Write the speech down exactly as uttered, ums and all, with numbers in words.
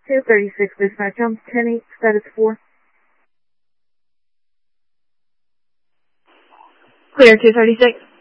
two thirty-six, dispatch, Jones ten eight, status four. Clear two thirty-six.